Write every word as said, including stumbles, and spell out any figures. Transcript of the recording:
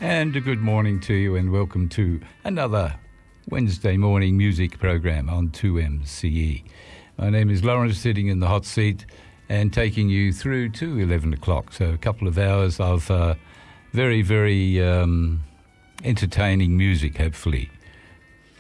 And a good morning to you and welcome to another Wednesday morning music program on two M C E. My name is Lawrence, sitting in the hot seat and taking you through to eleven o'clock. So a couple of hours of uh, very, very um, entertaining music, hopefully.